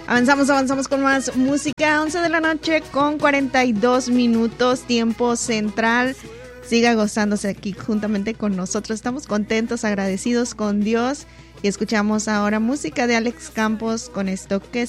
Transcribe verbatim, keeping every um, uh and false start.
Avanzamos, avanzamos con más música. once de la noche con cuarenta y dos minutos, tiempo central. Siga gozándose aquí juntamente con nosotros. Estamos contentos, agradecidos con Dios. Y escuchamos ahora música de Alex Campos con esto que